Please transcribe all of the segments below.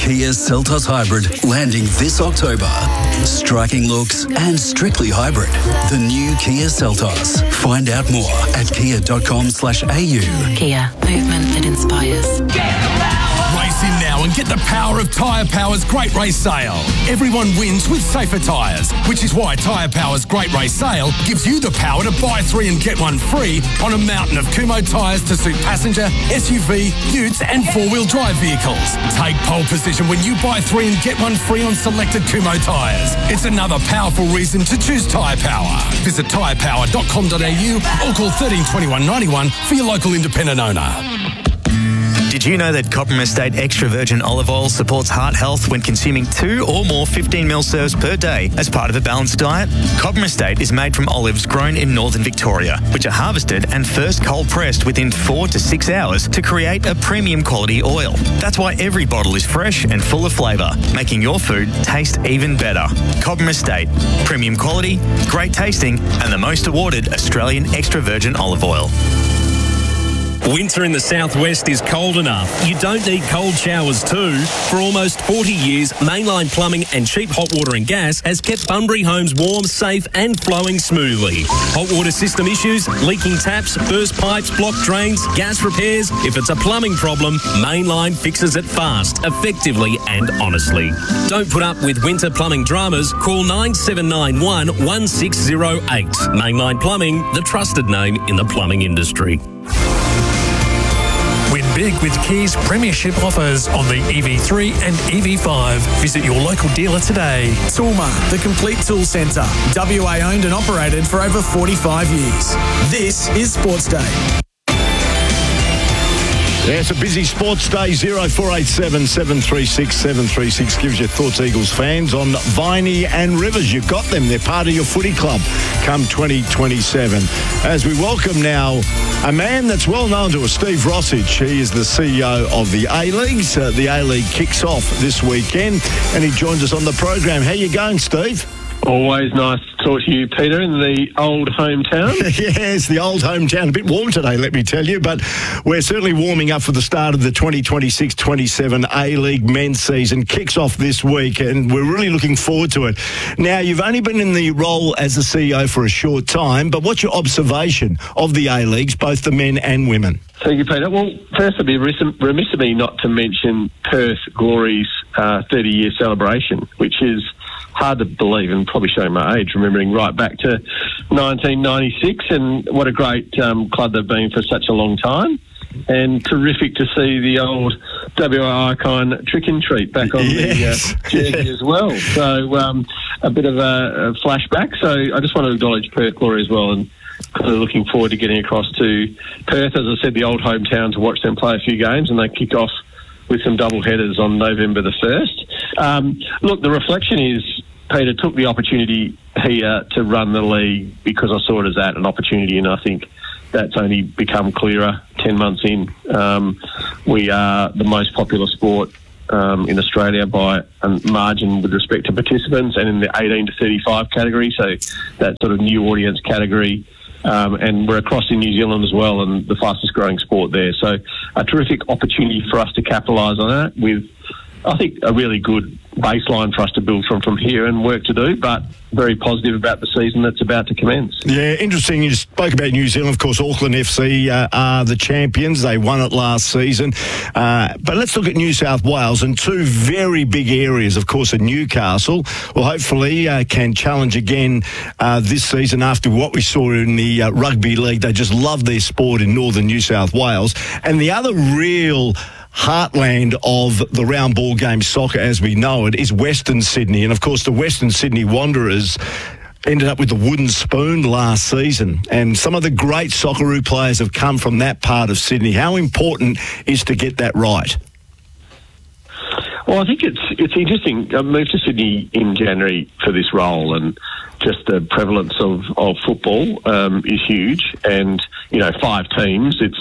Kia Seltos Hybrid landing this October. Striking looks and strictly hybrid. The new Kia Seltos. Find out more at kia.com/au. Kia, movement that inspires. Race in now and get the power of Tyre Power's Great Race Sale. Everyone wins with safer tyres, which is why Tyre Power's Great Race Sale gives you the power to buy 3 and get 1 free on a mountain of Kumho tyres to suit passenger, SUV, utes and 4-wheel drive vehicles. Take pole position when you buy 3 and get 1 free on selected Kumho tyres. It's another powerful reason to choose Tyre Power. Visit tyrepower.com.au or call 13 21 91 for your local independent owner. Did you know that Cobram Estate Extra Virgin Olive Oil supports heart health when consuming 2 or more 15ml serves per day as part of a balanced diet? Cobram Estate is made from olives grown in northern Victoria, which are harvested and first cold pressed within 4 to 6 hours to create a premium quality oil. That's why every bottle is fresh and full of flavour, making your food taste even better. Cobram Estate, premium quality, great tasting, and the most awarded Australian extra virgin olive oil. Winter in the southwest is cold enough. You don't need cold showers too. For almost 40 years, Mainline Plumbing and Cheap Hot Water and Gas has kept Bunbury homes warm, safe and flowing smoothly. Hot water system issues, leaking taps, burst pipes, blocked drains, gas repairs. If it's a plumbing problem, Mainline fixes it fast, effectively and honestly. Don't put up with winter plumbing dramas. Call 9791 1608. Mainline Plumbing, the trusted name in the plumbing industry. Win big with Kia's premiership offers on the EV3 and EV5. Visit your local dealer today. Toolmart, the complete tool centre. WA owned and operated for over 45 years. This is Sports Day. Yeah, it's a busy sports day. 0487 736 736 gives you thoughts, Eagles fans, on Viney and Rivers. You've got them. They're part of your footy club come 2027. As we welcome now a man that's well known to us, Steve Rossage. He is the CEO of the A-Leagues. The A-League kicks off this weekend and he joins us on the program. How you going, Steve? Always nice to talk to you, Peter, in the old hometown. Yes, the old hometown. A bit warm today, let me tell you, but we're certainly warming up for the start of the 2026-27 A-League men's season. Kicks off this week, and we're really looking forward to it. Now, you've only been in the role as the CEO for a short time, but what's your observation of the A-Leagues, both the men and women? Thank you, Peter. Well, first, I'd be remiss of me not to mention Perth Glory's 30-year celebration, which is hard to believe and probably showing my age, remembering right back to 1996, and what a great club they've been for such a long time. And terrific to see the old WA icon Trick and Treat back on the jersey as well. So a bit of a flashback. So I just want to acknowledge Perth Glory as well, and looking forward to getting across to Perth, as I said, the old hometown, to watch them play a few games, and they kick off with some double headers on November the 1st. Look, the reflection is, Peter, took the opportunity here to run the league because I saw it as an opportunity, and I think that's only become clearer 10 months in. We are the most popular sport in Australia by a margin with respect to participants, and in the 18 to 35 category, so that sort of new audience category. And we're across in New Zealand as well, and the fastest growing sport there. So a terrific opportunity for us to capitalise on that with, I think, a really good baseline for us to build from here and work to do, but very positive about the season that's about to commence. Yeah, interesting. You spoke about New Zealand. Of course, Auckland FC are the champions. They won it last season. But let's look at New South Wales and two very big areas, of course, at Newcastle. Well, hopefully can challenge again this season after what we saw in the rugby league. They just love their sport in northern New South Wales. And the other real heartland of the round ball game soccer as we know it is Western Sydney, and of course the Western Sydney Wanderers ended up with the wooden spoon last season, and some of the great Socceroo players have come from that part of Sydney. How important is to get that right? Well, I think it's interesting. I moved to Sydney in January for this role, and just the prevalence of football is huge. And, 5 teams, it's,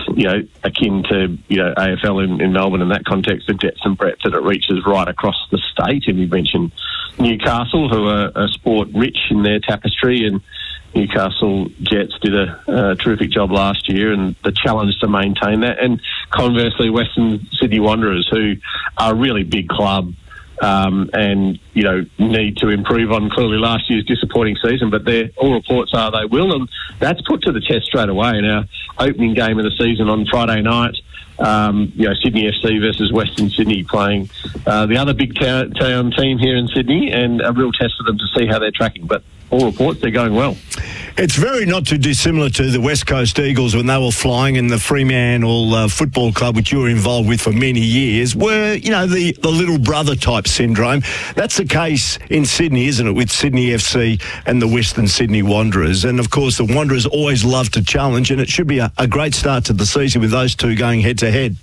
akin to, AFL in Melbourne in that context, the depth and breadth that it reaches right across the state. And you mentioned Newcastle, who are sport rich in their tapestry, and Newcastle Jets did a terrific job last year, and the challenge to maintain that. And conversely, Western Sydney Wanderers, who are a really big club, and need to improve on clearly last year's disappointing season, but all reports are they will, and that's put to the test straight away in our opening game of the season on Friday night. Sydney FC versus Western Sydney playing the other big town team here in Sydney, and a real test for them to see how they're tracking. But all reports, they're going well. It's very not too dissimilar to the West Coast Eagles when they were flying in the Fremantle Football Club, which you were involved with for many years, where, the little brother type syndrome. That's the case in Sydney, isn't it, with Sydney FC and the Western Sydney Wanderers. And, of course, the Wanderers always love to challenge, and it should be a great start to the season with those two going head-to-head.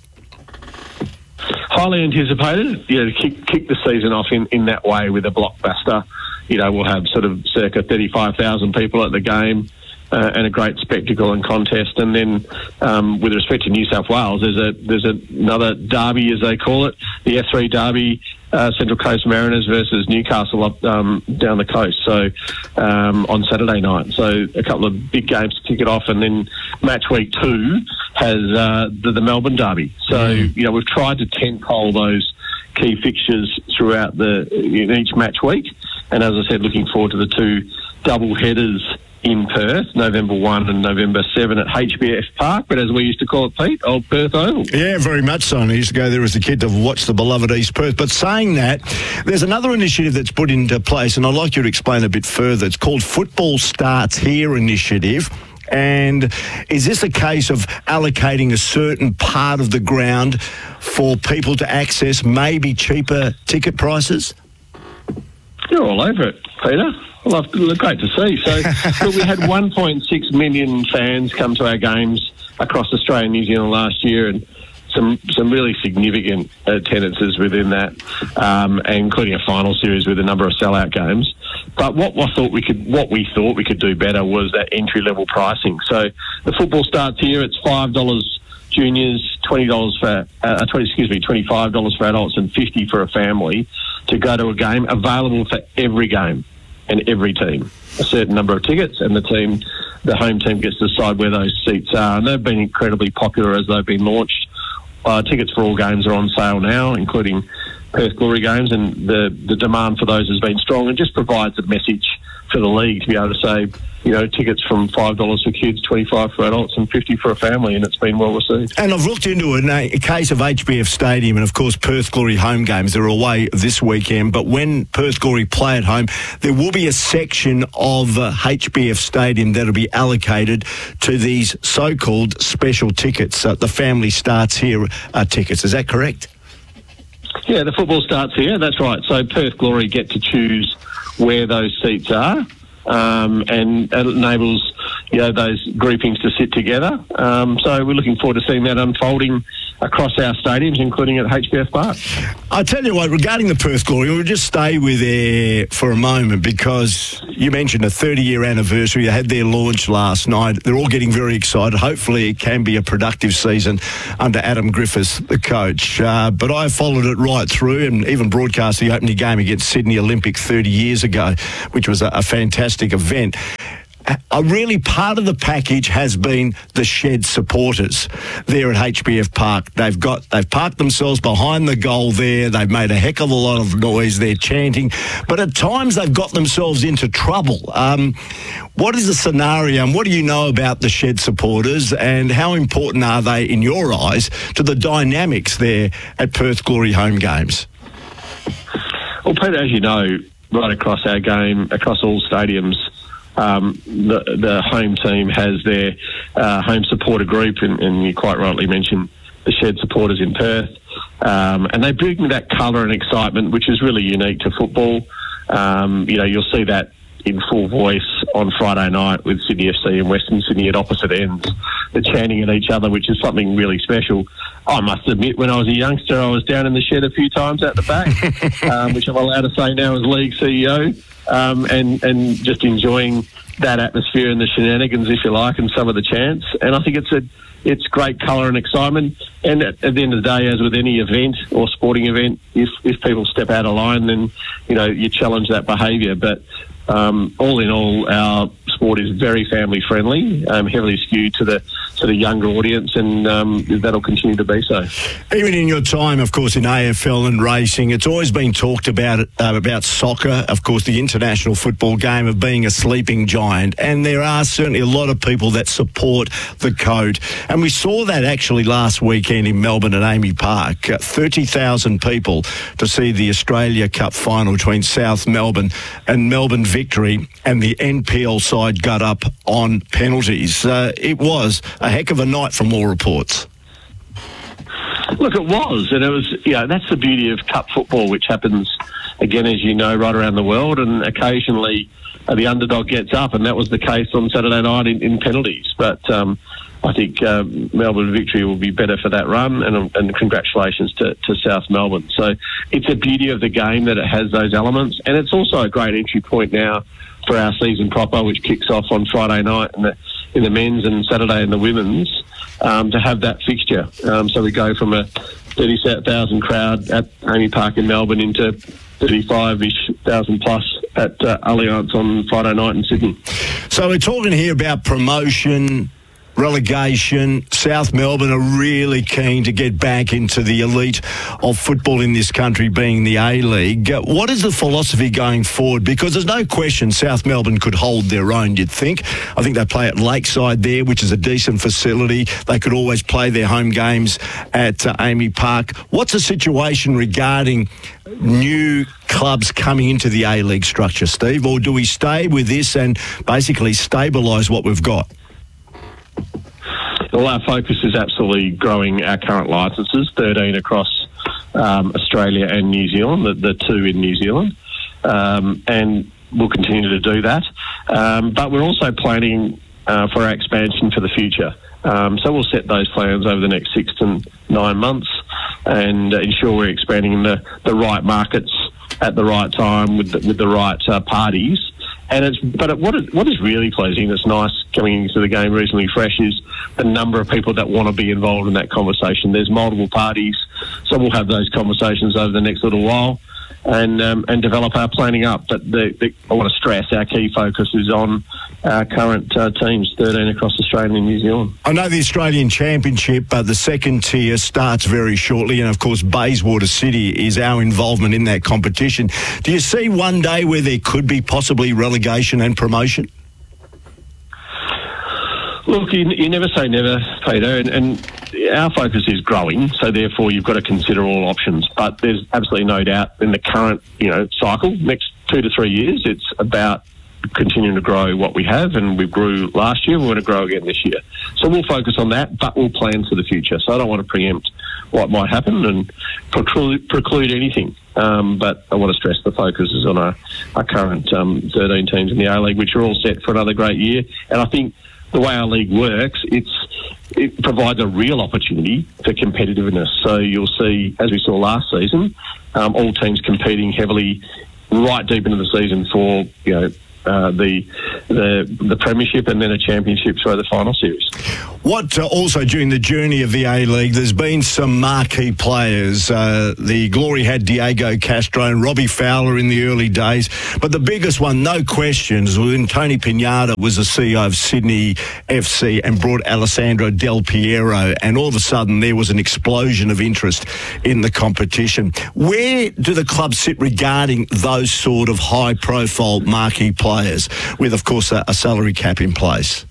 Highly anticipated, to kick the season off in that way with a blockbuster. We'll have sort of circa 35,000 people at the game, and a great spectacle and contest. And then, with respect to New South Wales, there's another derby, as they call it, the F3 derby, Central Coast Mariners versus Newcastle up down the coast. So on Saturday night, so a couple of big games to kick it off, and then match week 2 has the Melbourne derby. So we've tried to tentpole those key fixtures throughout each match week. And as I said, looking forward to the 2 double headers in Perth, November 1 and November 7 at HBF Park, but as we used to call it, Pete, Old Perth Oval. Yeah, very much so. I used to go there as a kid to watch the beloved East Perth. But saying that, there's another initiative that's put into place, and I'd like you to explain a bit further. It's called Football Starts Here Initiative. And is this a case of allocating a certain part of the ground for people to access maybe cheaper ticket prices? You're all over it, Peter. Well, great to see. So, look, we had 1.6 million fans come to our games across Australia and New Zealand last year, and some really significant attendances within that, including a final series with a number of sellout games. But what we thought we could do better was that entry level pricing. So the football starts here. It's $5 juniors, $25 for adults, and $50 for a family to go to a game. Available for every game and every team. A certain number of tickets, and the home team gets to decide where those seats are. And they've been incredibly popular as they've been launched. Tickets for all games are on sale now, including Perth Glory games, and the demand for those has been strong, and just provides a message for the league to be able to say, tickets from $5 for kids, $25 for adults, and $50 for a family, and it's been well received. And I've looked into a case of HBF Stadium, and of course Perth Glory home games. They're away this weekend, but when Perth Glory play at home, there will be a section of HBF Stadium that'll be allocated to these so-called special tickets. The Family Starts Here tickets. Is that correct? Yeah, the football starts here. That's right. So Perth Glory get to choose where those seats are, and it enables those groupings to sit together. So we're looking forward to seeing that unfolding across our stadiums, including at HBF Park. I tell you what, regarding the Perth Glory, we'll just stay with there for a moment, because you mentioned a 30-year anniversary. They had their launch last night. They're all getting very excited. Hopefully it can be a productive season under Adam Griffiths, the coach. But I followed it right through, and even broadcast the opening game against Sydney Olympic 30 years ago, which was a fantastic event. Really part of the package has been the Shed supporters there at HBF Park. They've parked themselves behind the goal there. They've made a heck of a lot of noise. They're chanting, but at times they've got themselves into trouble. What is the scenario, and what do you know about the Shed supporters, and how important are they, in your eyes, to the dynamics there at Perth Glory home games? Well, Peter, as you know, right across our game, across all stadiums, the home team has their home supporter group, and you quite rightly mentioned the Shed supporters in Perth, and they bring that colour and excitement, which is really unique to football. You'll see that in full voice on Friday night with Sydney FC and Western Sydney at opposite ends. They're chanting at each other, which is something really special. I must admit, when I was a youngster, I was down in the Shed a few times at the back, which I'm allowed to say now as league CEO, and just enjoying that atmosphere and the shenanigans, if you like, and some of the chants. And I think it's great colour and excitement. And at the end of the day, as with any event or sporting event, if people step out of line, then you challenge that behaviour. But all in all, our sport is very family friendly, heavily skewed to the younger audience, and that'll continue to be so. Even in your time, of course, in AFL and racing, it's always been talked about soccer, of course, the international football game of being a sleeping giant, and there are certainly a lot of people that support the code. And we saw that actually last weekend in Melbourne at Amy Park. 30,000 people to see the Australia Cup final between South Melbourne and Melbourne Victory, and the NPL side got up on penalties. It was a heck of a night from all reports. Look, it was, and it was, that's the beauty of cup football, which happens, again, as you know, right around the world, and occasionally the underdog gets up, and that was the case on Saturday night in penalties. But I think Melbourne Victory will be better for that run, and congratulations to South Melbourne. So it's a beauty of the game that it has those elements, and it's also a great entry point now for our season proper, which kicks off on Friday night in the men's and Saturday in the women's, to have that fixture. So we go from a 30,000 crowd at Amy Park in Melbourne into 35-ish thousand plus at Allianz on Friday night in Sydney. So we're talking here about promotion, relegation. South Melbourne are really keen to get back into the elite of football in this country, being the A-League. What is the philosophy going forward? Because there's no question South Melbourne could hold their own, you'd think. I think they play at Lakeside there, which is a decent facility. They could always play their home games at Amy Park. What's the situation regarding new clubs coming into the A-League structure, Steve? Or do we stay with this and basically stabilise what we've got? Well, our focus is absolutely growing our current licences, 13 across Australia and New Zealand, the two in New Zealand, and we'll continue to do that. But we're also planning for our expansion for the future. So we'll set those plans over the next 6 to 9 months and ensure we're expanding in the right markets at the right time with the right parties. And what is really pleasing, that's nice coming into the game reasonably fresh, is the number of people that want to be involved in that conversation. There's multiple parties, so we'll have those conversations over the next little while and develop our planning up. But I want to stress our key focus is on our current teams, 13 across Australia and New Zealand. I know the Australian Championship, the second tier starts very shortly, and of course Bayswater City is our involvement in that competition. Do you see one day where there could be possibly relegation and promotion? Look, you never say never, Peter, and our focus is growing, so therefore you've got to consider all options. But there's absolutely no doubt in the current, cycle, next 2 to 3 years, it's about continuing to grow what we have, and we grew last year, we want to grow again this year. So we'll focus on that, but we'll plan for the future. So I don't want to preempt what might happen and preclude anything. But I want to stress the focus is on our current 13 teams in the A-League, which are all set for another great year. And I think the way our league works, it provides a real opportunity for competitiveness. So you'll see, as we saw last season, all teams competing heavily right deep into the season for the premiership and then a championship through the final series. What also during the journey of the A-League, there's been some marquee players. The Glory had Diego Castro and Robbie Fowler in the early days, but the biggest one, no questions, when Tony Pinata was the CEO of Sydney FC and brought Alessandro Del Piero, and all of a sudden there was an explosion of interest in the competition. Where do the clubs sit regarding those sort of high-profile marquee players with, of course, a salary cap in place?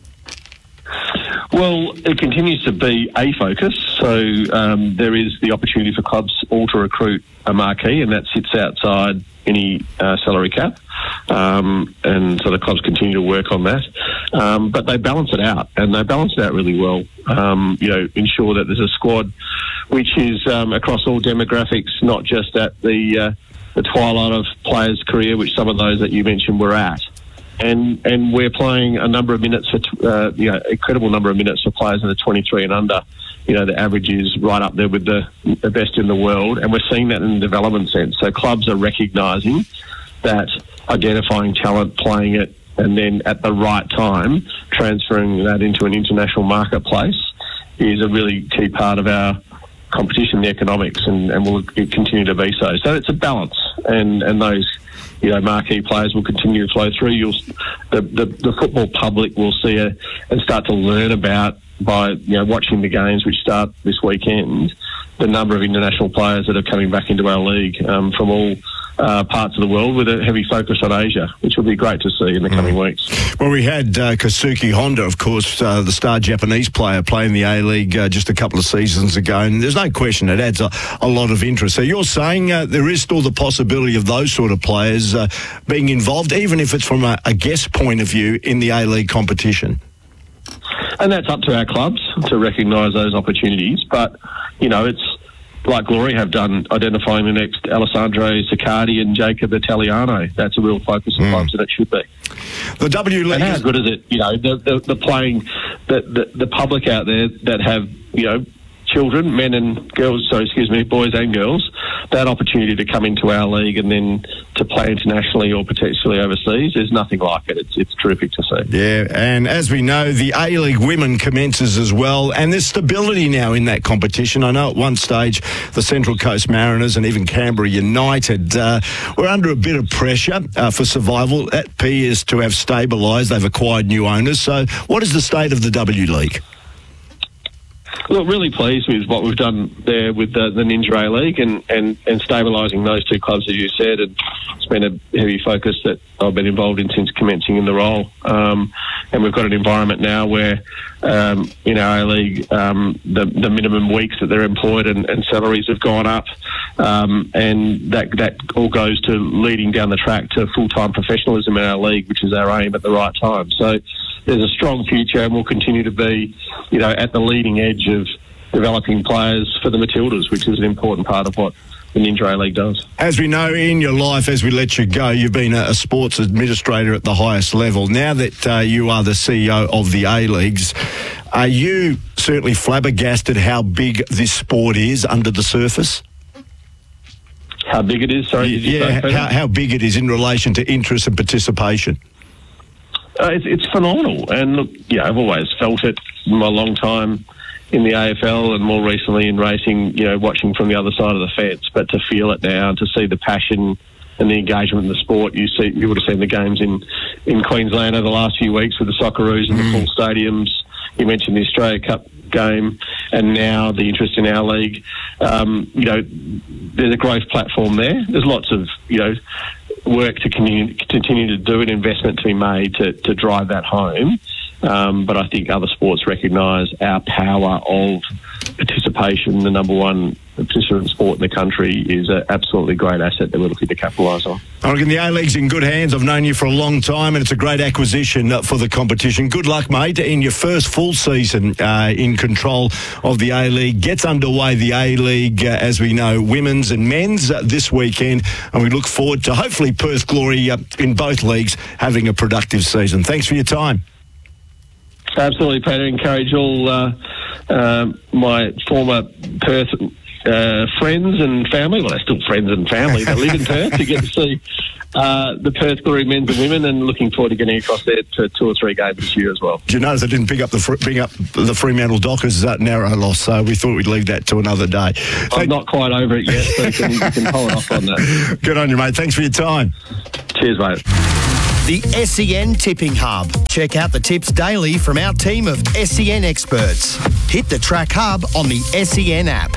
Well, it continues to be a focus. So there is the opportunity for clubs all to recruit a marquee, and that sits outside any salary cap. And so the clubs continue to work on that. But they balance it out, and they balance it out really well. Ensure that there's a squad which is across all demographics, not just at the twilight of players' career, which some of those that you mentioned were at. And we're playing a number of minutes for, incredible number of minutes for players in the 23 and under. The average is right up there with the best in the world, and we're seeing that in the development sense. So clubs are recognising that identifying talent, playing it, and then at the right time transferring that into an international marketplace is a really key part of our competition, the economics, and will continue to be so. So it's a balance, and those marquee players will continue to flow through. The football public will see and start to learn about by watching the games which start this weekend, the number of international players that are coming back into our league from all parts of the world, with a heavy focus on Asia, which will be great to see in the coming weeks. Well, we had Kazuki Honda, of course, the star Japanese player, playing the A-League just a couple of seasons ago, and there's no question it adds a lot of interest. So you're saying there is still the possibility of those sort of players being involved, even if it's from a guest point of view in the A-League competition? And that's up to our clubs to recognise those opportunities. But, it's like Glory have done, identifying the next Alessandro Siccardi and Jacob Italiano. That's a real focus of clubs, and it should be. The W League. And how good is it, the playing, the public out there that have, children, boys and girls, that opportunity to come into our league and then to play internationally or potentially overseas, there's nothing like it. It's terrific to see. Yeah, and as we know, the A-League Women commences as well, and there's stability now in that competition. I know at one stage the Central Coast Mariners and even Canberra United were under a bit of pressure for survival. That appears to have stabilised. They've acquired new owners. So what is the state of the W League? Look, really pleased with what we've done there with the Ninja A-League and stabilising those two clubs, as you said. And it's been a heavy focus that I've been involved in since commencing in the role. And we've got an environment now where, in our A-League, the minimum weeks that they're employed and salaries have gone up. And that all goes to leading down the track to full-time professionalism in our league, which is our aim at the right time. So there's a strong future, and we'll continue to be, at the leading edge of developing players for the Matildas, which is an important part of what the Ninja A-League does. As we know, in your life, as we let you go, you've been a sports administrator at the highest level. Now that you are the CEO of the A-Leagues, are you certainly flabbergasted how big this sport is under the surface? How big it is? Sorry, did you say, Peter? How big it is in relation to interest and participation? It's phenomenal, and look, I've always felt it in my long time in the AFL and more recently in racing, watching from the other side of the fence. But to feel it now, to see the passion and the engagement in the sport, you would have seen the games in Queensland over the last few weeks with the Socceroos and the full stadiums. You mentioned the Australia Cup game, and now the interest in our league. There's a growth platform there. There's lots of work to continue to do and investment to be made to drive that home. But I think other sports recognise our power of participation. The number one participant sport in the country is an absolutely great asset that we're looking to capitalise on. I reckon the A-League's in good hands. I've known you for a long time, and it's a great acquisition for the competition. Good luck, mate, in your first full season in control of the A-League. Gets underway, the A-League, as we know, women's and men's this weekend, and we look forward to hopefully Perth Glory in both leagues having a productive season. Thanks for your time. Absolutely, Peter. Encourage all my former Perth friends and family, well, they're still friends and family that live in Perth, to get to see the Perth Glory men's and women, and looking forward to getting across there to 2 or 3 games this year as well. Do you notice I didn't bring up the Fremantle Dockers narrow loss, so we thought we'd leave that to another day. I'm not quite over it yet, so you can hold off on that. Good on you, mate. Thanks for your time. Cheers, mate. The SEN Tipping Hub. Check out the tips daily from our team of SEN experts. Hit the Track Hub on the SEN app.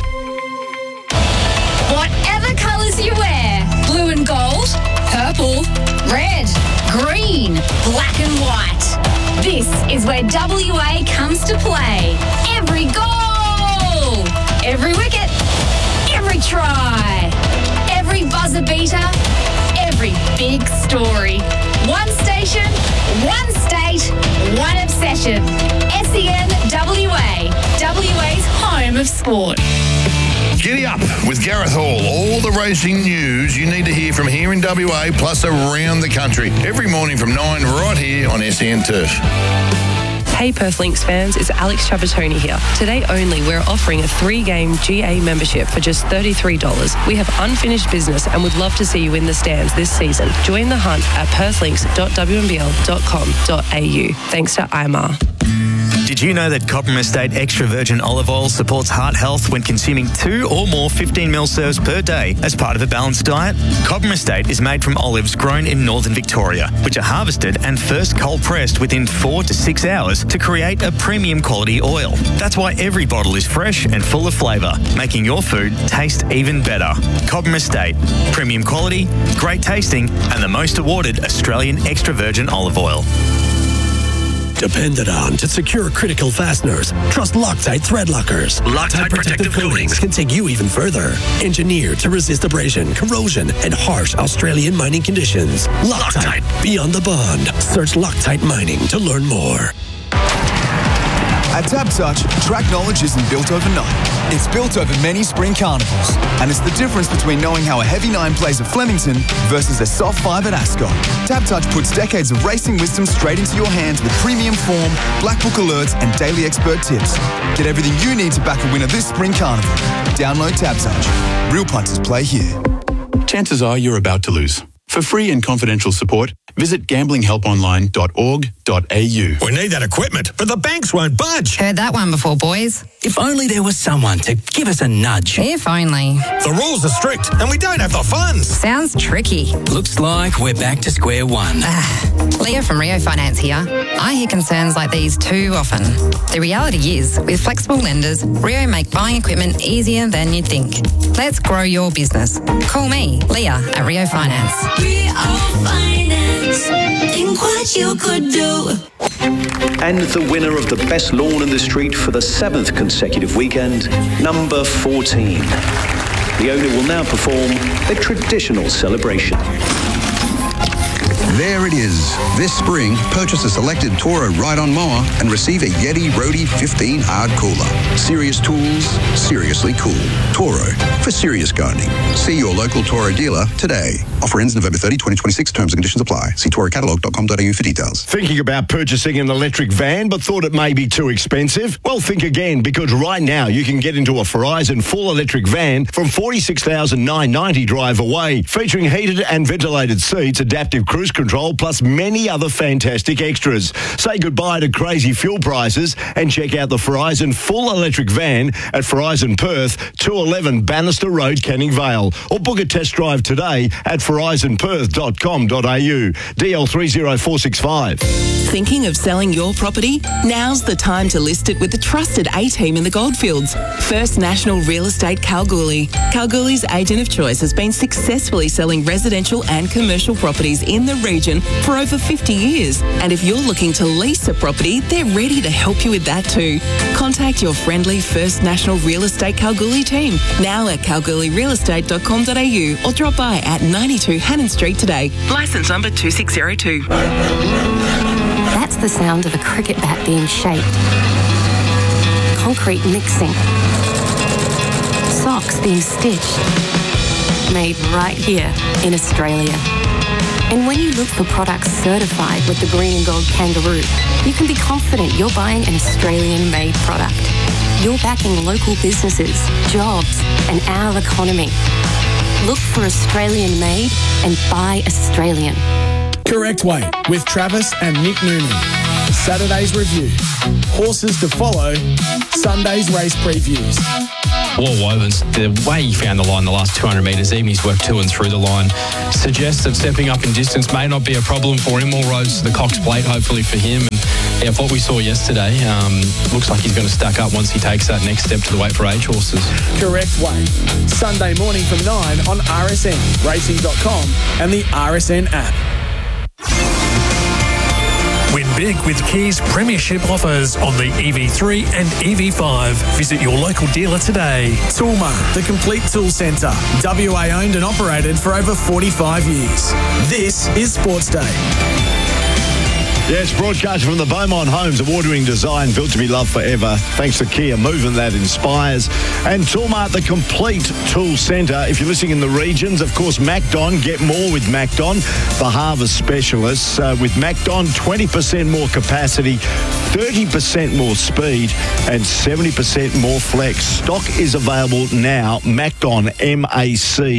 Whatever colours you wear, blue and gold, purple, red, green, black and white. This is where WA comes to play. Every goal, every wicket, every try, every buzzer beater, every big story. One station, one state, one obsession. SEN WA, WA's home of sport. Giddy up with Gareth Hall. All the racing news you need to hear from here in WA plus around the country. Every morning from 9 right here on SEN Turf. Hey Perth Lynx fans, it's Alex Trapattoni here. Today only, we're offering a 3-game GA membership for just $33. We have unfinished business and would love to see you in the stands this season. Join the hunt at perthlinks.wnbl.com.au. Thanks to IMAR. Did Did you know that Cobram Estate Extra Virgin Olive Oil supports heart health when consuming 2 or more 15ml serves per day as part of a balanced diet? Cobram Estate is made from olives grown in northern Victoria, which are harvested and first cold pressed within 4 to 6 hours to create a premium quality oil. That's why every bottle is fresh and full of flavour, making your food taste even better. Cobram Estate, premium quality, great tasting, and the most awarded Australian extra virgin olive oil. Depended on to secure critical fasteners, trust Loctite thread lockers. Loctite protective coatings can take you even further. Engineered to resist abrasion, corrosion, and harsh Australian mining conditions. Loctite, beyond the bond. Search Loctite Mining to learn more. At TABtouch, track knowledge isn't built overnight. It's built over many spring carnivals. And it's the difference between knowing how a heavy 9 plays at Flemington versus a soft 5 at Ascot. TABtouch puts decades of racing wisdom straight into your hands with premium form, black book alerts, and daily expert tips. Get everything you need to back a winner this spring carnival. Download TABtouch. Real punters play here. Chances are you're about to lose. For free and confidential support, visit gamblinghelponline.org.au. We need that equipment, but the banks won't budge. Heard that one before, boys. If only there was someone to give us a nudge. If only. The rules are strict and we don't have the funds. Sounds tricky. Looks like we're back to square one. Leah from Rio Finance here. I hear concerns like these too often. The reality is, with flexible lenders, Rio make buying equipment easier than you'd think. Let's grow your business. Call me, Leah, at Rio Finance. Rio Finance. Think what you could do. And the winner of the best lawn in the street for the 7th consecutive weekend, number 14. The owner will now perform a traditional celebration. There it is. This spring, purchase a selected Toro ride-on mower and receive a Yeti Roadie 15 hard cooler. Serious tools, seriously cool. Toro, for serious gardening. See your local Toro dealer today. Offer ends November 30, 2026. Terms and conditions apply. See torocatalog.com.au for details. Thinking about purchasing an electric van but thought it may be too expensive? Well, think again, because right now you can get into a Verizon full electric van from $46,990 drive away, featuring heated and ventilated seats, adaptive cruise control, plus many other fantastic extras. Say goodbye to crazy fuel prices and check out the Verizon full electric van at Verizon Perth, 211 Bannister Road, Canning Vale, or book a test drive today at verizonperth.com.au. DL30465. Thinking of selling your property? Now's the time to list it with the trusted A-team in the Goldfields. First National Real Estate Kalgoorlie. Kalgoorlie's agent of choice has been successfully selling residential and commercial properties in the region for over 50 years. And if you're looking to lease a property, they're ready to help you with that too. Contact your friendly First National Real Estate Kalgoorlie team now at kalgoorlierealestate.com.au or drop by at 92 Hannon Street today. Licence number 2602. That's the sound of a cricket bat being shaped. Concrete mixing. Socks being stitched. Made right here in Australia. And when you look for products certified with the Green and Gold Kangaroo, you can be confident you're buying an Australian-made product. You're backing local businesses, jobs, and our economy. Look for Australian-made and buy Australian. Correct Weight with Travis and Nick Noonan. Saturday's review. Horses to follow. Sunday's race previews. Wall Wovens, the way he found the line the last 200 metres, even his work to and through the line, suggests that stepping up in distance may not be a problem for him. More roads to the Cox Plate, hopefully for him. And yeah, what we saw yesterday, looks like he's going to stack up once he takes that next step to the weight for age horses. Correct Weight. Sunday morning from 9 on RSN, racing.com and the RSN app. Win big with Kia's premiership offers on the EV3 and EV5. Visit your local dealer today. Toolmart, the complete tool centre. WA owned and operated for over 45 years. This is Sports Day. Yes, broadcast from the Beaumont Homes, award-winning design built to be loved forever. Thanks to Kia, movement that inspires. And Toolmart, the complete tool centre. If you're listening in the regions, of course, MacDon, get more with MacDon, the harvest specialists. With MacDon, 20% more capacity, 30% more speed, and 70% more flex. Stock is available now. MacDon,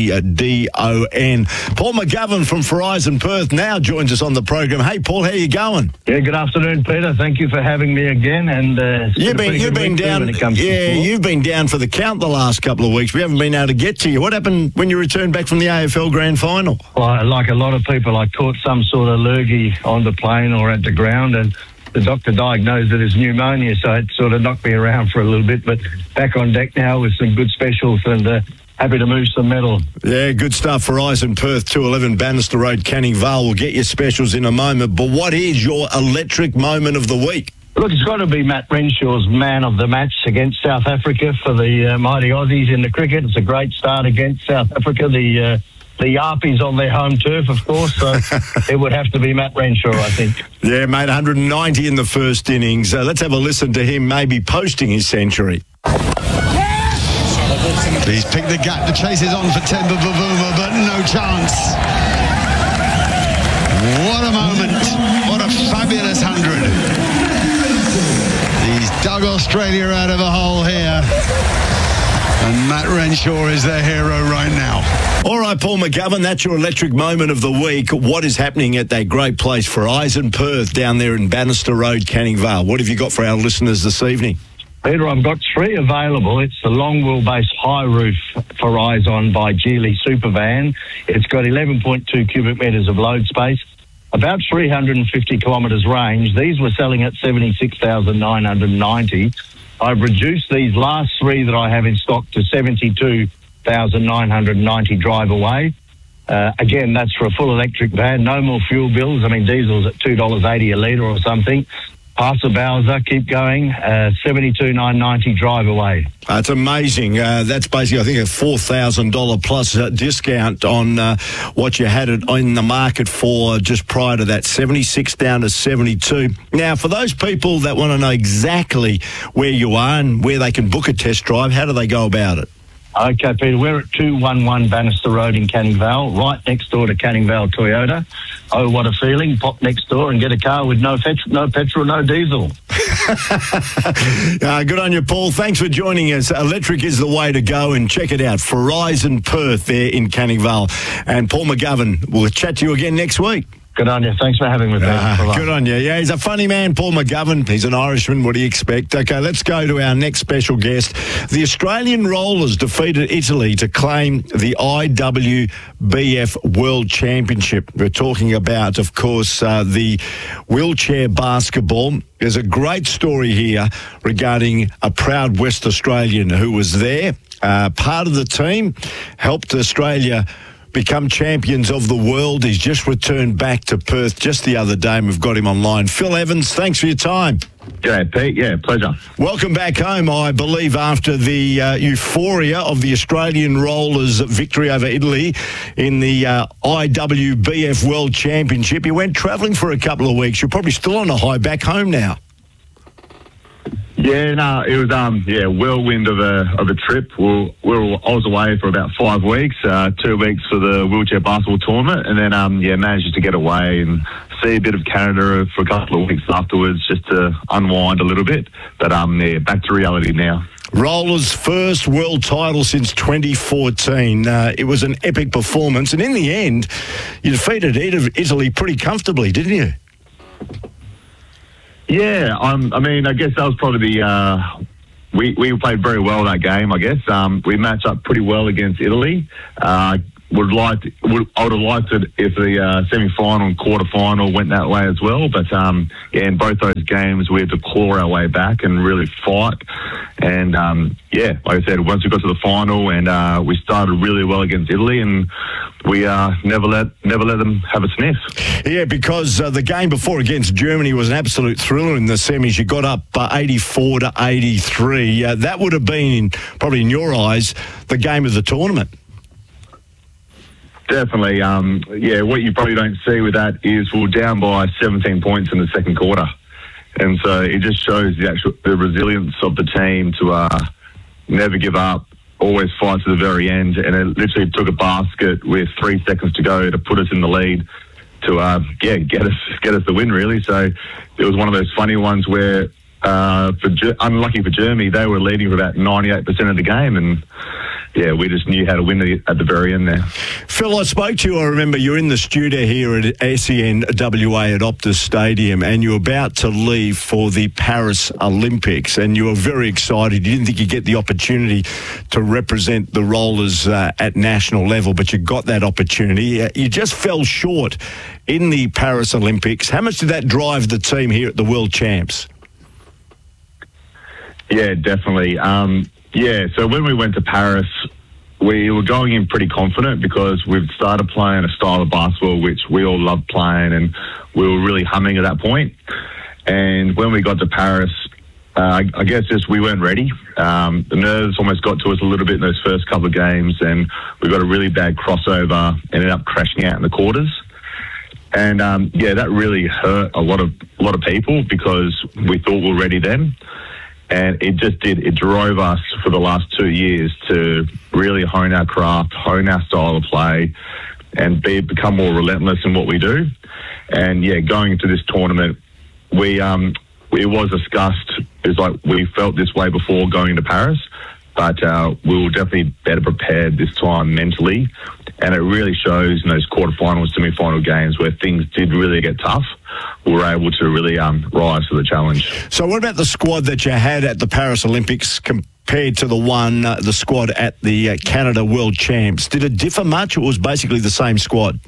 M-A-C-D-O-N. Paul McGovern from Verizon Perth now joins us on the program. Hey, Paul, how you going? going? Yeah, good afternoon, Peter. Thank you for having me again. And you've been down. You've been down for the count the last couple of weeks. We haven't been able to get to you. What happened when you returned back from the AFL Grand Final? Well, like a lot of people, I caught some sort of lurgy on the plane or at the ground, and the doctor diagnosed it as pneumonia, so it sort of knocked me around for a little bit. But back on deck now with some good specials and happy to move some metal. Yeah, good stuff for Eisen Perth, 211 Bannister Road, Canning Vale. We'll get your specials in a moment. But what is your electric moment of the week? Look, it's got to be Matt Renshaw's man of the match against South Africa for the mighty Aussies in the cricket. It's a great start against South Africa. The Yarpies on their home turf, of course, so it would have to be Matt Renshaw, I think. Yeah, mate, 190 in the first innings. Let's have a listen to him maybe posting his century. He's picked the gap, the chase is on for Temba Bavuma, but no chance. What a moment. What a fabulous 100. He's dug Australia out of a hole here. And Matt Renshaw is their hero right now. All right, Paul McGovern, that's your electric moment of the week. What is happening at that great place for Eisen Perth down there in Bannister Road, Canning Vale? What have you got for our listeners this evening? Peter, I've got 3 available. It's the long wheelbase high roof for Eisen by Geely Supervan. It's got 11.2 cubic metres of load space, about 350 kilometres range. These were selling at $76,990. I've reduced these last 3 that I have in stock to $72,990 drive away. Again, that's for a full electric van. No more fuel bills. I mean, diesel's at $2.80 a litre or something. Pass the Bowser, keep going, $72,990 drive away. It's amazing. That's basically, I think, a $4,000 plus discount on what you had it in the market for just prior to that, 76 down to 72. Now, for those people that want to know exactly where you are and where they can book a test drive, how do they go about it? Okay, Peter, we're at 211 Bannister Road in Canning Vale, right next door to Canning Vale Toyota. Oh, what a feeling. Pop next door and get a car with no petrol, no diesel. Good on you, Paul. Thanks for joining us. Electric is the way to go, and check it out. Verizon Perth there in Canning Vale. And Paul McGovern, we'll chat to you again next week. Good on you. Thanks for having me. Good on you. Yeah, he's a funny man, Paul McGovern. He's an Irishman. What do you expect? Okay, let's go to our next special guest. The Australian Rollers defeated Italy to claim the IWBF World Championship. We're talking about, of course, the wheelchair basketball. There's a great story here regarding a proud West Australian who was there, part of the team, helped Australia become champions of the world. He's just returned back to Perth just the other day, and we've got him online. Phil Evans, thanks for your time. G'day, Pete. Yeah, pleasure. Welcome back home, I believe, after the euphoria of the Australian Rollers' victory over Italy in the IWBF World Championship. You went travelling for a couple of weeks. You're probably still on a high back home now. Yeah, no, it was whirlwind of a trip. I was away for about 5 weeks, 2 weeks for the wheelchair basketball tournament, and then managed to get away and see a bit of Canada for a couple of weeks afterwards, just to unwind a little bit. But back to reality now. Rollers' first world title since 2014. It was an epic performance, and in the end, you defeated Italy pretty comfortably, didn't you? Yeah, I guess that was probably we played very well that game. I guess we matched up pretty well against Italy. I would have liked it if the semi-final and quarter-final went that way as well. But in both those games, we had to claw our way back and really fight. And like I said, once we got to the final, and we started really well against Italy, and we never let them have a sniff. Yeah, because the game before against Germany was an absolute thriller in the semis. You got up 84 to 83. That would have been, probably in your eyes, the game of the tournament. Definitely. What you probably don't see with that is we're down by 17 points in the second quarter. And so it just shows the resilience of the team to never give up, always fight to the very end. And it literally took a basket with 3 seconds to go to put us in the lead to get us the win, really. So it was one of those funny ones where unlucky for Germany, they were leading for about 98% of the game, and yeah, we just knew how to win at the very end there. Phil, I spoke to you. I remember you're in the studio here at SEN WA at Optus Stadium, and you're about to leave for the Paris Olympics, and you were very excited. You didn't think you'd get the opportunity to represent the rollers at national level, but you got that opportunity. You just fell short in the Paris Olympics. How much did that drive the team here at the World Champs? Yeah, definitely. So when we went to Paris, we were going in pretty confident because we've started playing a style of basketball which we all loved playing, and we were really humming at that point. And when we got to Paris, I guess just we weren't ready. The nerves almost got to us a little bit in those first couple of games, and we got a really bad crossover, ended up crashing out in the quarters. And that really hurt a lot of people because we thought we were ready then. And it just did. It drove us for the last 2 years to really hone our craft, hone our style of play, and become more relentless in what we do. And going into this tournament, it was discussed. It's like we felt this way before going to Paris, but we were definitely better prepared this time mentally. And it really shows in those quarterfinals, semi-final games where things did really get tough. We were able to really rise to the challenge. So what about the squad that you had at the Paris Olympics compared to the squad at the Canada World Champs? Did it differ much, or was basically the same squad?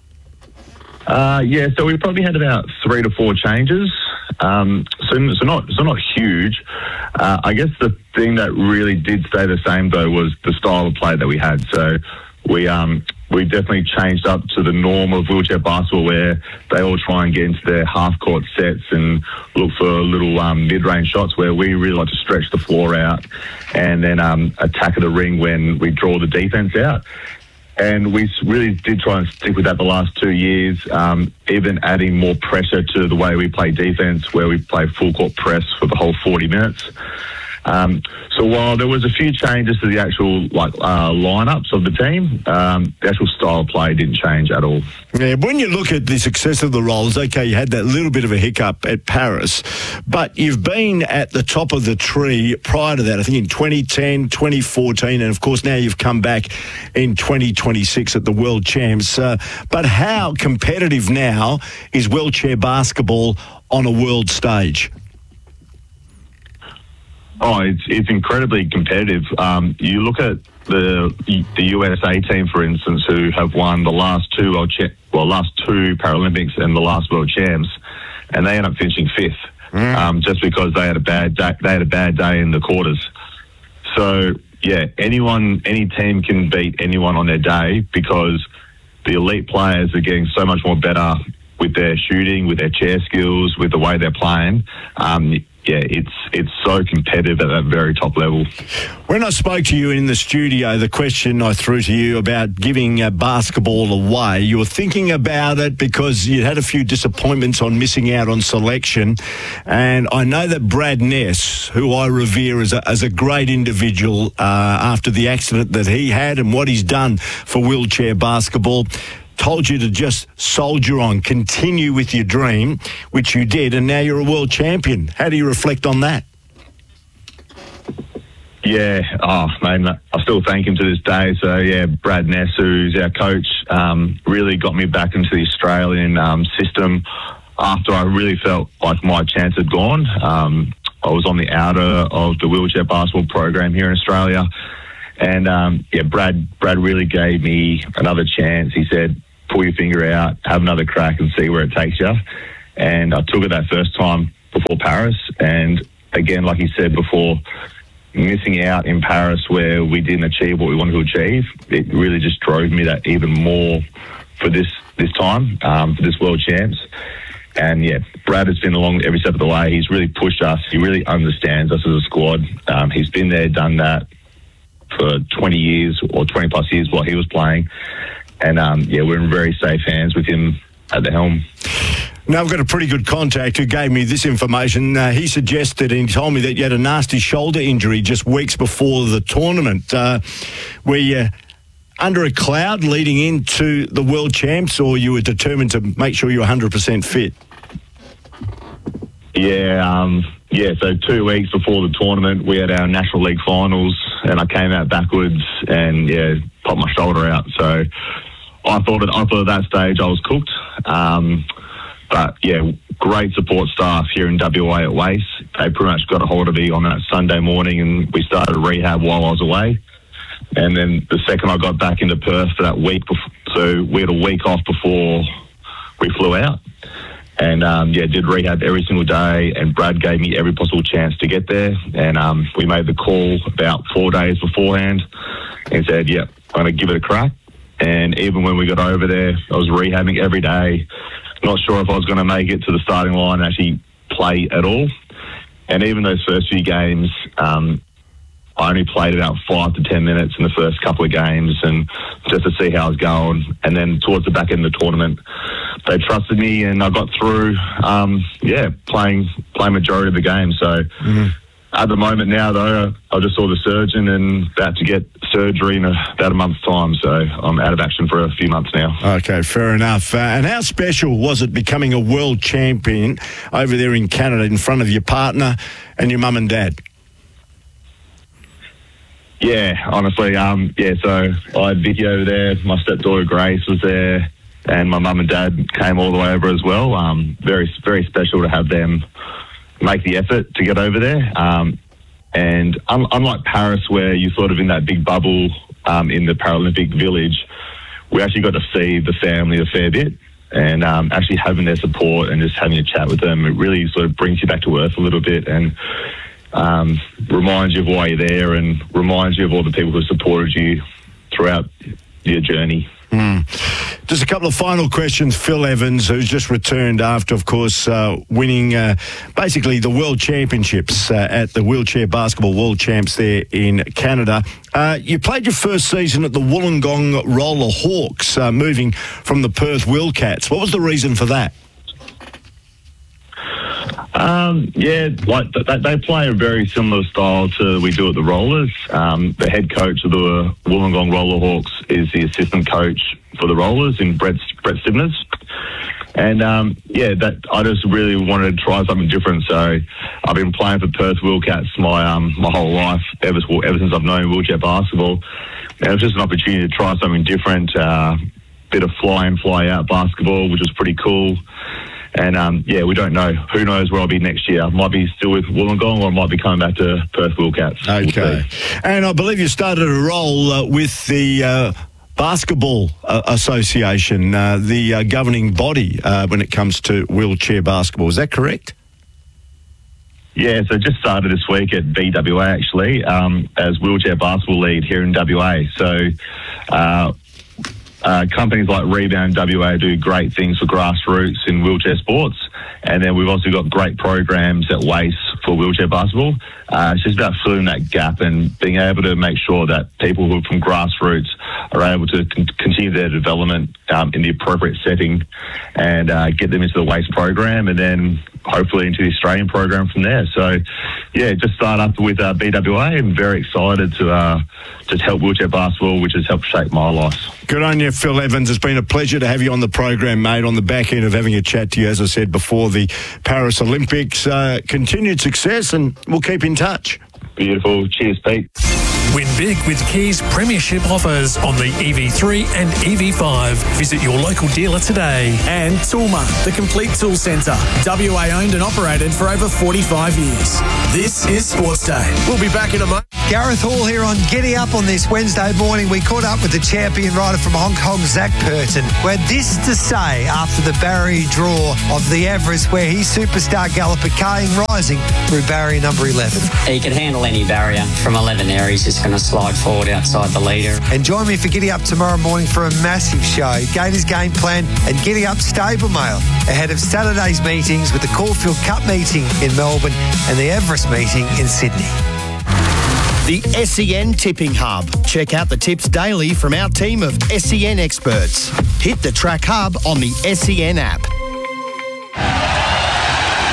So we probably had about 3 to 4 changes. So not huge. I guess the thing that really did stay the same though was the style of play that we had. So we definitely changed up to the norm of wheelchair basketball, where they all try and get into their half-court sets and look for little mid-range shots, where we really like to stretch the floor out and then attack at the ring when we draw the defense out. And we really did try and stick with that the last 2 years, even adding more pressure to the way we play defense, where we play full-court press for the whole 40 minutes. So while there was a few changes to the actual lineups of the team, the actual style of play didn't change at all. Yeah, when you look at the success of the Rollers, okay, you had that little bit of a hiccup at Paris, but you've been at the top of the tree prior to that, I think in 2010, 2014, and of course now you've come back in 2026 at the World Champs. But how competitive now is wheelchair basketball on a world stage? Oh, it's incredibly competitive. You look at the USA team, for instance, who have won the last two Paralympics and the last World Champs, and they end up finishing 5th just because they had a bad day. They had a bad day in the quarters. So any team can beat anyone on their day because the elite players are getting so much more better with their shooting, with their chair skills, with the way they're playing. It's so competitive at that very top level. When I spoke to you in the studio, the question I threw to you about giving basketball away, you were thinking about it because you had a few disappointments on missing out on selection. And I know that Brad Ness, who I revere as a great individual after the accident that he had and what he's done for wheelchair basketball, told you to just soldier on, continue with your dream, which you did, and now you're a world champion. How do you reflect on that? Yeah, man, I still thank him to this day. So, Brad Ness, who's our coach, really got me back into the Australian system after I really felt like my chance had gone. I was on the outer of the wheelchair basketball program here in Australia. And, Brad really gave me another chance. He said, pull your finger out, have another crack and see where it takes you. And I took it that first time before Paris. And again, like he said before, missing out in Paris where we didn't achieve what we wanted to achieve, it really just drove me that even more for this time, for this World Champs. And Brad has been along every step of the way. He's really pushed us. He really understands us as a squad. He's been there, done that for 20 years or 20 plus years while he was playing. And we're in very safe hands with him at the helm. Now, I've got a pretty good contact who gave me this information. He suggested and he told me that you had a nasty shoulder injury just weeks before the tournament. Were you under a cloud leading into the World Champs, or you were determined to make sure you were 100% fit? so 2 weeks before the tournament, we had our National League finals, and I came out backwards and popped my shoulder out. So I thought at that stage I was cooked. But great support staff here in WA at Wace. They pretty much got a hold of me on that Sunday morning, and we started rehab while I was away. And then the second I got back into Perth for that week, so we had a week off before we flew out. And, did rehab every single day, and Brad gave me every possible chance to get there. And we made the call about 4 days beforehand and said, I'm going to give it a crack. And even when we got over there, I was rehabbing every day, not sure if I was going to make it to the starting line and actually play at all. And even those first few games, I only played about 5 to 10 minutes in the first couple of games, and just to see how I was going. And then towards the back end of the tournament, they trusted me, and I got through, playing majority of the game. So at the moment now, though, I just saw the surgeon and about to get surgery in about a month's time. So I'm out of action for a few months now. Okay, fair enough. And how special was it becoming a world champion over there in Canada in front of your partner and your mum and dad? Yeah, honestly, so I had Vicky over there, my stepdaughter Grace was there, and my mum and dad came all the way over as well. Very, very special to have them make the effort to get over there. And unlike Paris, where you're sort of in that big bubble in the Paralympic Village, we actually got to see the family a fair bit. And actually having their support and just having a chat with them, it really sort of brings you back to earth a little bit, and reminds you of why you're there, and reminds you of all the people who supported you throughout your journey. Just a couple of final questions. Phil Evans, who's just returned after, of course, winning basically the World Championships at the Wheelchair Basketball World Champs there in Canada. You played your first season at the Wollongong Roller Hawks, moving from the Perth Wildcats. What was the reason for that? They play a very similar style to we do at the Rollers. The head coach of the Wollongong Roller Hawks is the assistant coach for the Rollers in Brett Stivners. And I just really wanted to try something different. So I've been playing for Perth Wildcats my whole life, ever since I've known wheelchair basketball. And it was just an opportunity to try something different, bit of fly in, fly out basketball, which was pretty cool. And, we don't know. Who knows where I'll be next year? I might be still with Wollongong, or I might be coming back to Perth Wildcats. Okay. And I believe you started a role with the Basketball Association, the governing body when it comes to wheelchair basketball. Is that correct? Yeah, so just started this week at BWA, actually, as wheelchair basketball lead here in WA. So companies like Rebound WA do great things for grassroots in wheelchair sports. And then we've also got great programs at Wace for wheelchair basketball. It's just about filling that gap and being able to make sure that people who are from grassroots are able to continue their development in the appropriate setting, and get them into the Wace program, and then hopefully into the Australian program from there. So, just start up with BWA. I'm very excited to help wheelchair basketball, which has helped shape my life. Good on you, Phil Evans. It's been a pleasure to have you on the program, mate, on the back end of having a chat to you, as I said before, the Paris Olympics. Continued success, and we'll keep in touch. Beautiful. Cheers, Pete. Win big with Kia's premiership offers on the EV3 and EV5. Visit your local dealer today. And Toolmart, the complete tool centre. WA owned and operated for over 45 years. This is Sports Day. We'll be back in a moment. Gareth Hall here on Giddy Up on this Wednesday morning. We caught up with the champion rider from Hong Kong, Zach Purton, who had this to say after the barrier draw of the Everest, where his superstar galloper Kahing Rising through barrier number 11. He can handle any barrier from 11 there. He's just going to slide forward outside the leader. And join me for Giddy Up tomorrow morning for a massive show. Gators game plan and Giddy Up stable mail ahead of Saturday's meetings with the Caulfield Cup meeting in Melbourne and the Everest meeting in Sydney. The SEN Tipping Hub. Check out the tips daily from our team of SEN experts. Hit the Track Hub on the SEN app.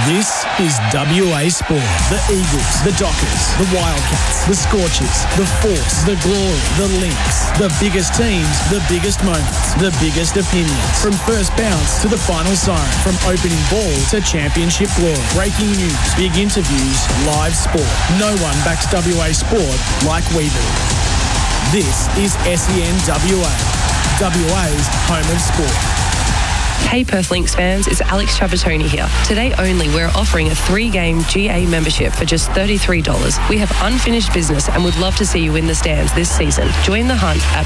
This is WA Sport. The Eagles, the Dockers, the Wildcats, the Scorchers, the Force, the Glory, the Lynx. The biggest teams, the biggest moments, the biggest opinions. From first bounce to the final siren. From opening ball to championship glory. Breaking news, big interviews, live sport. No one backs WA Sport like we do. This is SEN WA. WA's home of sport. Hey Perth Lynx fans, it's Alex Trapattoni here. Today only, we're offering a 3-game GA membership for just $33. We have unfinished business and would love to see you in the stands this season. Join the hunt at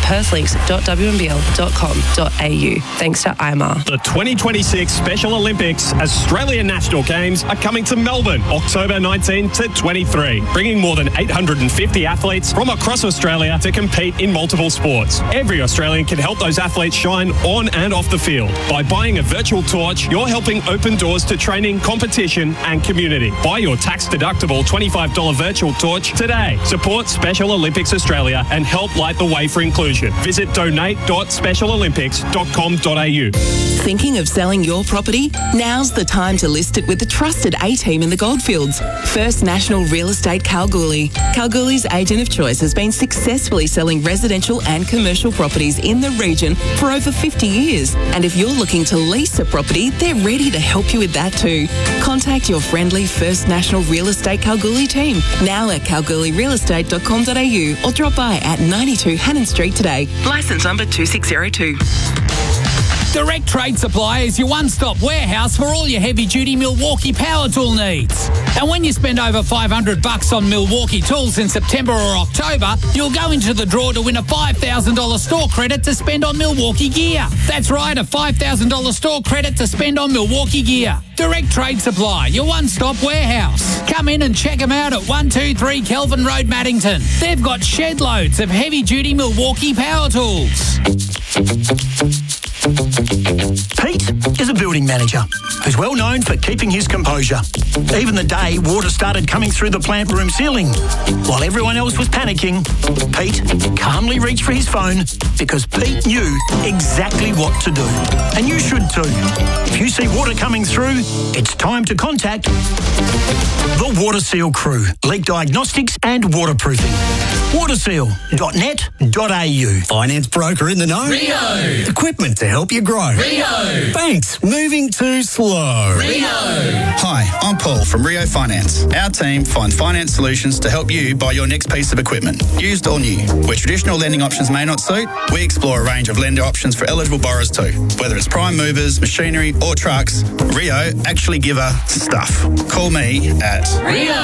perthlinks.wnbl.com.au. Thanks to IMAR. The 2026 Special Olympics Australian National Games are coming to Melbourne, October 19 to 23, bringing more than 850 athletes from across Australia to compete in multiple sports. Every Australian can help those athletes shine on and off the field. By buying a virtual torch, you're helping open doors to training, competition and community. Buy your tax-deductible $25 virtual torch today. Support Special Olympics Australia and help light the way for inclusion. Visit donate.specialolympics.com.au. Thinking of selling your property? Now's the time to list it with the trusted A-team in the Goldfields. First National Real Estate Kalgoorlie. Kalgoorlie's agent of choice has been successfully selling residential and commercial properties in the region for over 50 years. And if you're looking to lease a property, they're ready to help you with that too. Contact your friendly First National Real Estate Kalgoorlie team now at kalgoorlierealestate.com.au or drop by at 92 Hannon Street today. Licence number 2602. Direct Trade Supply is your one-stop warehouse for all your heavy-duty Milwaukee power tool needs. And when you spend over $500 on Milwaukee tools in September or October, you'll go into the draw to win a $5,000 store credit to spend on Milwaukee gear. That's right, a $5,000 store credit to spend on Milwaukee gear. Direct Trade Supply, your one-stop warehouse. Come in and check them out at 123 Kelvin Road, Maddington. They've got shed loads of heavy-duty Milwaukee power tools. Pete is a building manager who's well known for keeping his composure. Even the day water started coming through the plant room ceiling. While everyone else was panicking, Pete calmly reached for his phone because Pete knew exactly what to do. And you should too. If you see water coming through, it's time to contact the Water Seal crew. Leak diagnostics and waterproofing. Waterseal.net.au. Finance broker in the know. Rio. Equipment to help you grow. Rio. Banks moving too slow. Rio. Hi, I'm Paul from Rio Finance. Our team finds finance solutions to help you buy your next piece of equipment, used or new. Where traditional lending options may not suit, we explore a range of lender options for eligible borrowers too. Whether it's prime movers, machinery or trucks, Rio actually give a stuff. Call me at Rio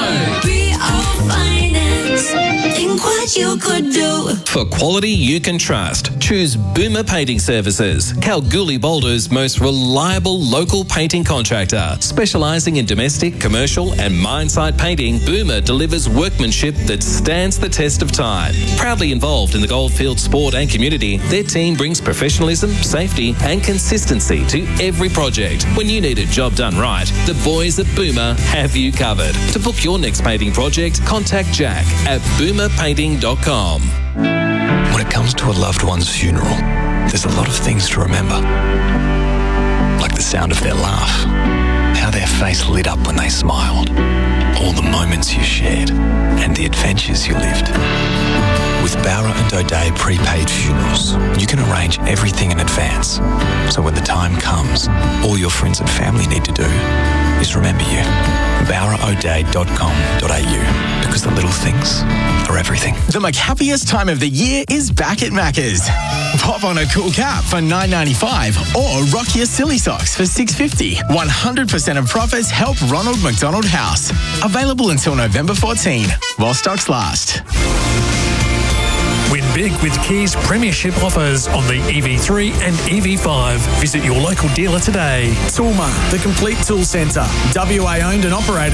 Finance. Think what you could do. For quality you can trust, choose Boomer Painting Services, Kalgoorlie Boulder's most reliable local painting contractor. Specialising in domestic, commercial and mine site painting, Boomer delivers workmanship that stands the test of time. Proudly involved in the Goldfield sport and community, their team brings professionalism, safety and consistency to every project. When you need a job done right, the boys at Boomer have you covered. To book your next painting project, contact Jack at boomerpainting.com. When it comes to a loved one's funeral, there's a lot of things to remember. Like the sound of their laugh, how their face lit up when they smiled, all the moments you shared, and the adventures you lived. With Bowra and O'Dea prepaid funerals, you can arrange everything in advance. So when the time comes, all your friends and family need to do is remember you. BowraO'Dea.com.au, because the little things are everything. The McHappiest time of the year is back at Macca's. Pop on a cool cap for $9.95 or rock your silly socks for $6.50. 100% of profits help Ronald McDonald House. Available until November 14, while stocks last. Win big with Kia's premiership offers on the EV3 and EV5. Visit your local dealer today. Toolmart, the complete tool centre. WA owned and operated